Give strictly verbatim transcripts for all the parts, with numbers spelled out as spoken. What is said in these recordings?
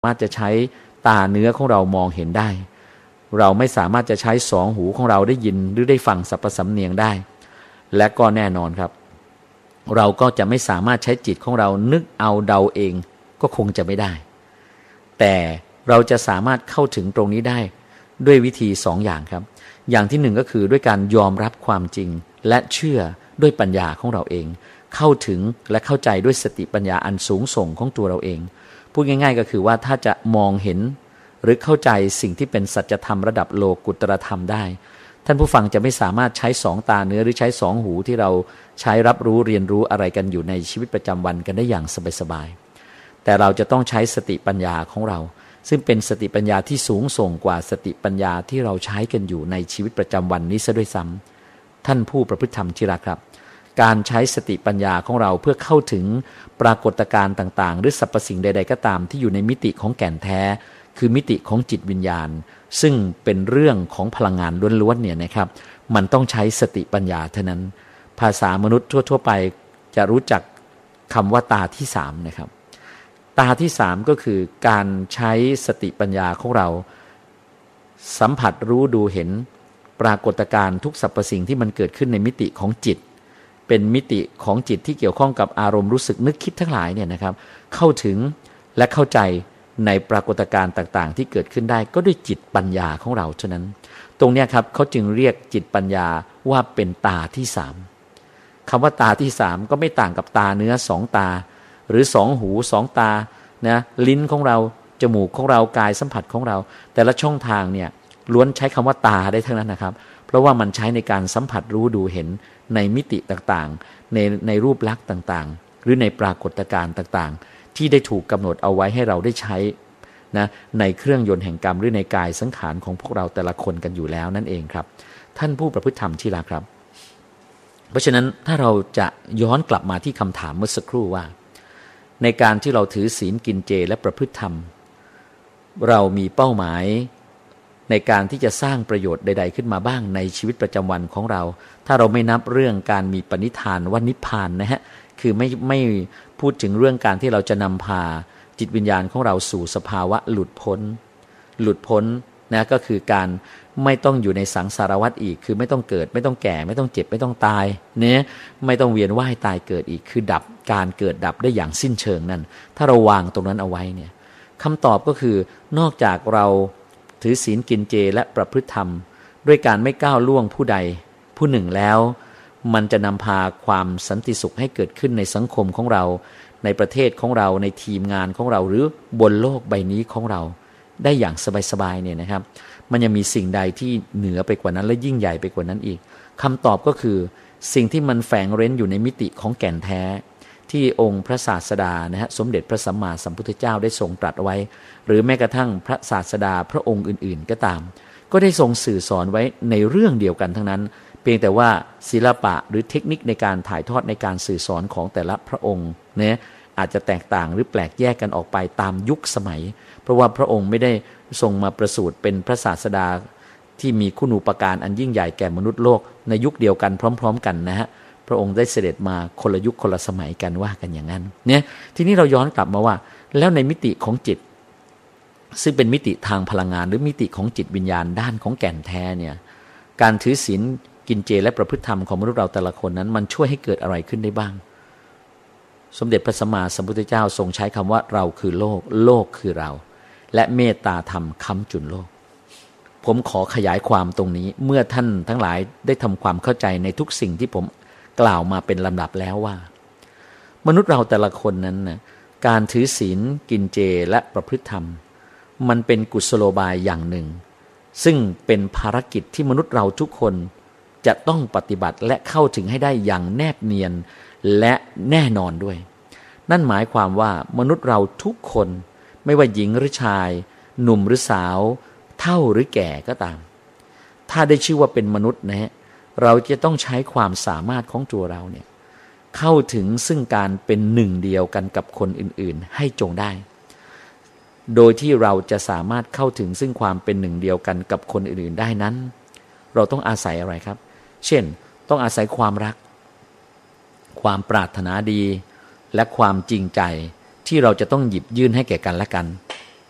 สามารถจะใช้ตาเนื้อของเรามองเห็นได้เราไม่สามารถจะใช้สองหูของเราได้ยินหรือได้ฟังสรรพสำเนียงได้และก็แน่นอนครับเราก็จะไม่สามารถใช้จิตของเรานึกเอาเดาเองก็คงจะไม่ได้แต่เราจะสามารถเข้าถึงตรงนี้ได้ด้วยวิธีสองอย่างครับอย่างที่หนึ่งก็คือด้วยการยอมรับความจริงและเชื่อด้วยปัญญาของเราเองเข้าถึงและเข้าใจด้วยสติปัญญาอันสูงส่งของตัวเราเองพูดง่ายๆก็คือว่าถ้าจะมองเห็นหรือเข้าใจสิ่งที่เป็นสัจธรรมระดับโลกุตรธรรมได้ท่านผู้ฟังจะไม่สามารถใช้สองตาเนื้อหรือใช้สองหูที่เราใช้รับรู้เรียนรู้อะไรกันอยู่ในชีวิตประจำวันกันได้อย่างสบายๆแต่เราจะต้องใช้สติปัญญาของเราซึ่งเป็นสติปัญญาที่สูงส่งกว่าสติปัญญาที่เราใช้กันอยู่ในชีวิตประจำวันนี้ซะด้วยซ้ำท่านผู้ประพฤติธรรมที่รักครับการใช้สติปัญญาของเราเพื่อเข้าถึงปรากฏการณ์ต่างๆหรือสรรพสิ่งใดๆก็ตามที่อยู่ในมิติของแก่นแท้คือมิติของจิตวิญญาณซึ่งเป็นเรื่องของพลังงานล้วนๆเนี่ยนะครับมันต้องใช้สติปัญญาเท่านั้นภาษามนุษย์ทั่วๆไปจะรู้จักคำว่าตาที่สามนะครับตาที่สามก็คือการใช้สติปัญญาของเราสัมผัสรู้ดูเห็นปรากฏการณ์ทุกสรรพสิ่งที่มันเกิดขึ้นในมิติของจิตเป็นมิติของจิตที่เกี่ยวข้องกับอารมณ์รู้สึกนึกคิดทั้งหลายเนี่ยนะครับเข้าถึงและเข้าใจในปรากฏการณ์ต่างๆที่เกิดขึ้นได้ก็ด้วยจิตปัญญาของเราเท่านั้นตรงนี้ครับเขาจึงเรียกจิตปัญญาว่าเป็นตาที่สามคำว่าตาที่สามก็ไม่ต่างกับตาเนื้อสองตาหรือสองหูสองตานะลิ้นของเราจมูกของเรากายสัมผัสของเราแต่ละช่องทางเนี่ยล้วนใช้คำว่าตาได้ทั้งนั้นนะครับเพราะว่ามันใช้ในการสัมผัสรู้ดูเห็นในมิติต่างๆในในรูปลักษณ์ต่างๆหรือในปรากฏการณ์ต่างๆที่ได้ถูกกำหนดเอาไว้ให้เราได้ใช้นะในเครื่องยนต์แห่งกรรมหรือในกายสังขารของพวกเราแต่ละคนกันอยู่แล้วนั่นเองครับท่านผู้ประพฤติธรรมที่รักครับเพราะฉะนั้นถ้าเราจะย้อนกลับมาที่คำถามเมื่อสักครู่ว่าในการที่เราถือศีลกินเจและประพฤติธรรมเรามีเป้าหมายในการที่จะสร้างประโยชน์ใดๆขึ้นมาบ้างในชีวิตประจำวันของเราถ้าเราไม่นับเรื่องการมีปณิธานว่านิพพานนะฮะคือไม่ไม่พูดถึงเรื่องการที่เราจะนำพาจิตวิญญาณของเราสู่สภาวะหลุดพ้นหลุดพ้นนะก็คือการไม่ต้องอยู่ในสังสารวัฏอีกคือไม่ต้องเกิดไม่ต้องแก่ไม่ต้องเจ็บไม่ต้องตายเนี่ยไม่ต้องเวียนว่ายตายเกิดอีกคือดับการเกิดดับได้อย่างสิ้นเชิงนั่นถ้าเราวางตรงนั้นเอาไว้เนี่ยคำตอบก็คือนอกจากเราถือศีลกินเจและประพฤติธรรมด้วยการไม่ก้าวล่วงผู้ใดผู้หนึ่งแล้วมันจะนำพาความสันติสุขให้เกิดขึ้นในสังคมของเราในประเทศของเราในทีมงานของเราหรือบนโลกใบนี้ของเราได้อย่างสบายๆเนี่ยนะครับมันยังมีสิ่งใดที่เหนือไปกว่านั้นและยิ่งใหญ่ไปกว่านั้นอีกคำตอบก็คือสิ่งที่มันแฝงเร้นอยู่ในมิติของแก่นแท้ที่องค์พระศาสดานะฮะสมเด็จพระสัมมาสัมพุทธเจ้าได้ทรงตรัสไว้หรือแม้กระทั่งพระศาสดาพระองค์อื่นๆก็ตามก็ได้ทรงสื่อสอนไว้ในเรื่องเดียวกันทั้งนั้นเพียงแต่ว่าศิลปะหรือเทคนิคในการถ่ายทอดในการสื่อสอนของแต่ละพระองค์เนี่ยอาจจะแตกต่างหรือแปลกแยกกันออกไปตามยุคสมัยเพราะว่าพระองค์ไม่ได้ทรงมาประสูติเป็นพระศาสดาที่มีคุณูปการอันยิ่งใหญ่แก่มนุษย์โลกในยุคเดียวกันพร้อมๆกันนะฮะพระองค์ได้เสด็จมาคนละยุคคนละสมัยกันว่ากันอย่างนั้นเนี่ยทีนี้เราย้อนกลับมาว่าแล้วในมิติของจิตซึ่งเป็นมิติทางพลังงานหรือมิติของจิตวิญญาณด้านของแก่นแท้เนี่ยการถือศีลกินเจและประพฤติธรรมของมนุษย์เราแต่ละคนนั้นมันช่วยให้เกิดอะไรขึ้นได้บ้างสมเด็จพระสัมมาสัมพุทธเจ้าทรงใช้คำว่าเราคือโลกโลกคือเราและเมตตาธรรมค้ำจุนโลกผมขอขยายความตรงนี้เมื่อท่านทั้งหลายได้ทำความเข้าใจในทุกสิ่งที่ผมกล่าวมาเป็นลำดับแล้วว่ามนุษย์เราแต่ละคนนั้นนะการถือศีลกินเจและประพฤติธรรมมันเป็นกุศโลบายอย่างหนึ่งซึ่งเป็นภารกิจที่มนุษย์เราทุกคนจะต้องปฏิบัติและเข้าถึงให้ได้อย่างแนบเนียนและแน่นอนด้วยนั่นหมายความว่ามนุษย์เราทุกคนไม่ว่าหญิงหรือชายหนุ่มหรือสาวเฒ่าหรือแก่ก็ตามถ้าได้ชื่อว่าเป็นมนุษย์นะฮะเราจะต้องใช้ความสามารถของตัวเราเนี่ยเข้าถึงซึ่งการเป็นหนึ่งเดียวกันกับคนอื่นๆให้จงได้โดยที่เราจะสามารถเข้าถึงซึ่งความเป็นหนึ่งเดียวกันกับคนอื่นๆได้นั้นเราต้องอาศัยอะไรครับเช่นต้องอาศัยความรักความปรารถนาดีและความจริงใจที่เราจะต้องหยิบยื่นให้แก่กันและกัน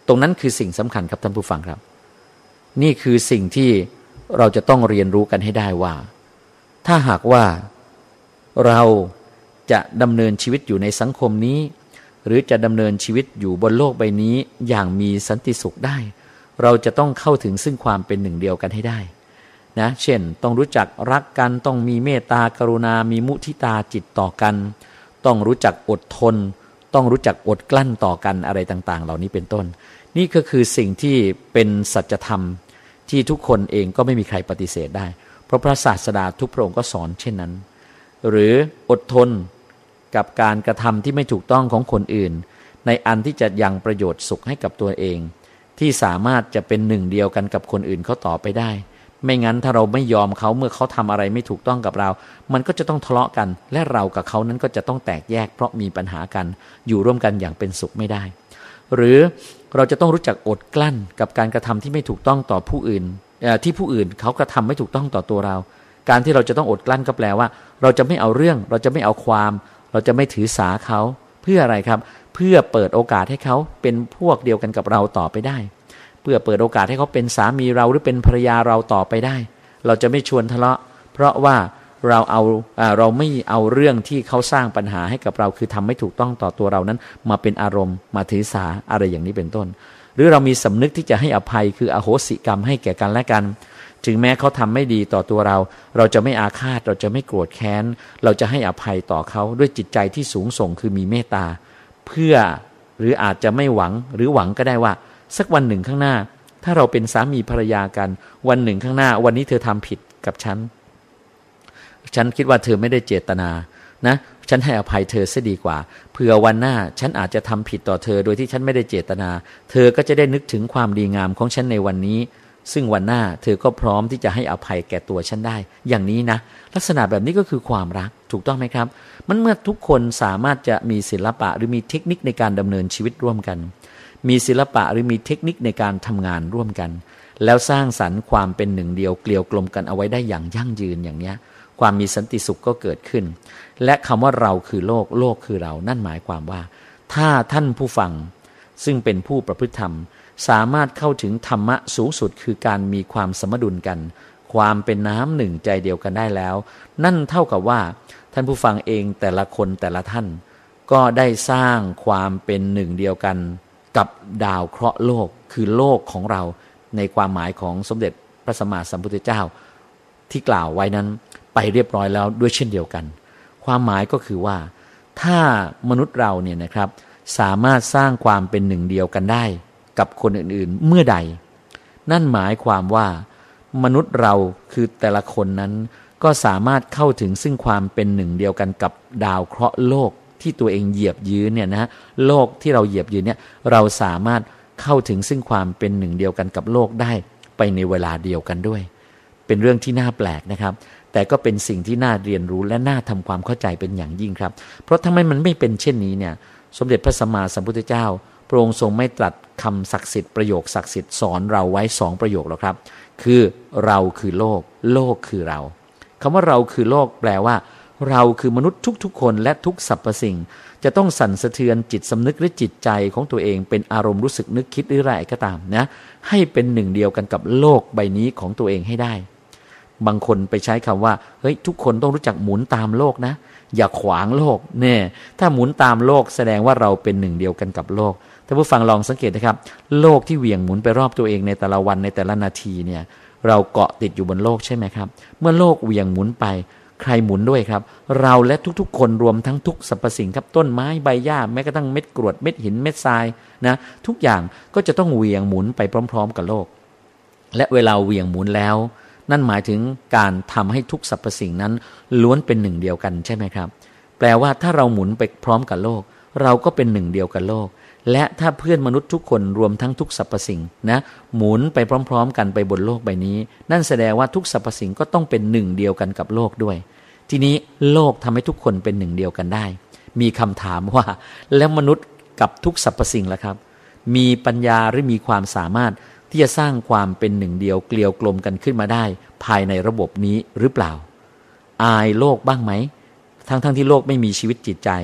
ตรงนั้นคือสิ่งสำคัญครับท่านผู้ฟังครับนี่คือสิ่งที่เราจะต้องเรียนรู้กันให้ได้ว่าถ้าหากว่าเราจะดำเนินชีวิตอยู่ในสังคมนี้หรือจะดำเนินชีวิตอยู่บนโลกใบนี้อย่างมีสันติสุขได้เราจะต้องเข้าถึงซึ่งความเป็นหนึ่งเดียวกันให้ได้นะเช่นต้องรู้จักรักกันต้องมีเมตตากรุณามีมุทิตาจิตต่อกันต้องรู้จักอดทนต้องรู้จักอดกลั้นต่อกันอะไรต่างๆเหล่านี้เป็นต้นนี่ก็คือสิ่งที่เป็นสัจธรรมที่ทุกคนเองก็ไม่มีใครปฏิเสธได้เพราะพระศาสดาทุกพระองค์ก็สอนเช่นนั้นหรืออดทนกับการกระทำที่ไม่ถูกต้องของคนอื่นในอันที่จะยังประโยชน์สุขให้กับตัวเองที่สามารถจะเป็นหนึ่งเดียวกันกับคนอื่นเขาต่อไปได้ไม่งั้นถ้าเราไม่ยอมเขาเมื่อเขาทำอะไรไม่ถูกต้องกับเรามันก็จะต้องทะเลาะกันและเรากับเขานั้นก็จะต้องแตกแยกเพราะมีปัญหากันอยู่ร่วมกันอย่างเป็นสุขไม่ได้หรือเราจะต้องรู้จักอดกลั้นกับการกระทำที่ไม่ถูกต้องต่อผู้อื่นที่ผู้อื่นเขากระทำไม่ถูกต้องต่อตัวเราการที่เราจะต้องอดกลั้นก็แปลว่าเราจะไม่เอาเรื่องเราจะไม่เอาความเราจะไม่ถือสาเขาเพื่ออะไรครับเพื่อเปิดโอกาสให้เขาเป็นพวกเดียวกันกับเราต่อไปได้เพื่อเปิดโอกาสให้เขาเป็นสามีเราหรือเป็นภรรยาเราต่อไปได้เราจะไม่ชวนทะเลาะเพราะว่าเราเอาเราไม่เอาเรื่องที่เขาสร้างปัญหาให้กับเราคือทำไม่ถูกต้องต่อตัวเรานั้นมาเป็นอารมณ์มาถือสาอะไรอย่างนี้เป็นต้นหรือเรามีสำนึกที่จะให้อภัยคืออโหสิกรรมให้แก่กันและกันถึงแม้เขาทำไม่ดีต่อตัวเราเราจะไม่อาฆาตเราจะไม่โกรธแค้นเราจะให้อภัยต่อเขาด้วยจิตใจที่สูงส่งคือมีเมตตาเพื่อหรืออาจจะไม่หวังหรือหวังก็ได้ว่าสักวันหนึ่งข้างหน้าถ้าเราเป็นสามีภรรยากันวันหนึ่งข้างหน้าวันนี้เธอทำผิดกับฉันฉันคิดว่าเธอไม่ได้เจตนานะฉันให้อภัยเธอซะดีกว่าเผื่อวันหน้าฉันอาจจะทำผิดต่อเธอโดยที่ฉันไม่ได้เจตนาเธอก็จะได้นึกถึงความดีงามของฉันในวันนี้ซึ่งวันหน้าเธอก็พร้อมที่จะให้อภัยแก่ตัวฉันได้อย่างนี้นะลักษณะแบบนี้ก็คือความรักถูกต้องไหมครับมันเมื่อทุกคนสามารถจะมีศิลปะหรือมีเทคนิคในการดำเนินชีวิตร่วมกันมีศิลปะหรือมีเทคนิคในการทำงานร่วมกันแล้วสร้างสรรค์ความเป็นหนึ่งเดียวเกลียวกลมกันเอาไว้ได้อย่างยั่งยืนอย่างนี้ความมีสันติสุขก็เกิดขึ้นและคำว่าเราคือโลกโลกคือเรานั่นหมายความว่าถ้าท่านผู้ฟังซึ่งเป็นผู้ประพฤติธรรมสามารถเข้าถึงธรรมะสูงสุดคือการมีความสมดุลกันความเป็นน้ำหนึ่งใจเดียวกันได้แล้วนั่นเท่ากับว่าท่านผู้ฟังเองแต่ละคนแต่ละท่านก็ได้สร้างความเป็นหนึ่งเดียวกันกับดาวเคราะห์โลกคือโลกของเราในความหมายของสมเด็จพระสัมมาสัมพุทธเจ้าที่กล่าวไว้นั้นไปเรียบร้อยแล้วด้วยเช่นเดียวกันความหมายก็คือว่าถ้ามนุษย์เราเนี่ยนะครับสามารถสร้างความเป็นหนึ่งเดียวกันได้กับคนอื่นๆเมื่อใดนั่นหมายความว่ามนุษย์เราคือแต่ละคนนั้นก็สามารถเข้าถึงซึ่งความเป็นหนึ่งเดียวกันกับดาวเคราะห์โลกที่ตัวเองเหยียบยืนเนี่ยนะโลกที่เราเหยียบยืนเนี่ยเราสามารถเข้าถึงซึ่งความเป็นหนึ่งเดียวกันกับโลกได้ไปในเวลาเดียวกันด้วยเป็นเรื่องที่น่าแปลกนะครับแต่ก็เป็นสิ่งที่น่าเรียนรู้และน่าทำความเข้าใจเป็นอย่างยิ่งครับเพราะทำไมมันไม่เป็นเช่นนี้เนี่ยสมเด็จพระสัมมาสัมพุทธเจ้าพระองค์ทรงไม่ตรัสคำศักดิ์สิทธิ์ประโยคศักดิ์สิทธิ์สอนเราไว้สองประโยคหรอกครับคือเราคือโลกโลกคือเราคำว่าเราคือโลกแปลว่าเราคือมนุษย์ทุกๆคนและทุกสรรพสิ่งจะต้องสั่นสะเทือนจิตสำนึกหรือจิตใจของตัวเองเป็นอารมณ์รู้สึกนึกคิดหรืออะไรก็ตามนะให้เป็นหนึ่งเดียวกันกับโลกใบนี้ของตัวเองให้ได้บางคนไปใช้คำว่าเฮ้ยทุกคนต้องรู้จักหมุนตามโลกนะอย่าขวางโลกเนี่ยถ้าหมุนตามโลกแสดงว่าเราเป็นหนึ่งเดียวกันกับโลกท่านผู้ฟังลองสังเกตนะครับโลกที่เหวี่ยงหมุนไปรอบตัวเองในแต่ละวันในแต่ละนาทีเนี่ยเราเกาะติดอยู่บนโลกใช่ไหมครับเมื่อโลกเหวี่ยงหมุนไปใครหมุนด้วยครับเราและทุกๆคนรวมทั้งทุกสรรพสิ่งครับต้นไม้ใบหญ้าแม้กระทั่งเม็ดกรวดเม็ดหินเม็ดทรายนะทุกอย่างก็จะต้องเหวี่ยงหมุนไปพร้อมๆกับโลกและเวลาเหวี่ยงหมุนแล้วนั่นหมายถึงการทำให้ทุกสรรพสิ่งนั้นล้วนเป็นหนึ่งเดียวกันใช่ไหมครับแปลว่าถ้าเราหมุนไปพร้อมกับโลกเราก็เป็นหนึ่งเดียวกับโลกและถ้าเพื่อนมนุษย์ทุกคนรวมทั้งทุกสรรพสิ่งนะหมุนไปพร้อมๆกันไปบนโลกใบนี้นั่นแสดงว่าทุกสรรพสิ่งก็ต้องเป็นหนึ่งเดียวกันกับโลกด้วยทีนี้โลกทำให้ทุกคนเป็นหนึ่งเดียวกันได้มีคำถามว่าแล้วมนุษย์กับทุกสรรพสิ่งล่ะครับมีปัญญาหรือมีความสามารถที่จะสร้างความเป็นหนึ่งเดียวเกลียวกลมกันขึ้นมาได้ภายในระบบนี้หรือเปล่าอายโลกบ้างไหมทั้งๆที่โลกไม่มีชีวิตจิตใจ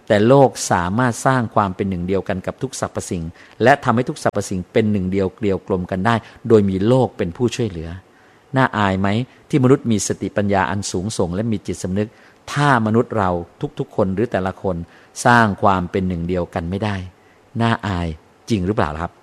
แต่โลกสามารถสร้างความเป็นหนึ่งเดียวกันกับทุกสรรพสิ่งและทำให้ทุกสรรพสิ่งเป็นหนึ่งเดียวเกลียวกลมกันได้โดยมีโลกเป็นผู้ช่วยเหลือน่าอายไหมที่มนุษย์มีสติปัญญาอันสูงส่งและมีจิตสำนึกถ้ามนุษย์เราทุกๆคนหรือแต่ละคนสร้างความเป็นหนึ่งเดียวกันไม่ได้น่าอายจริงหรือเปล่าครับ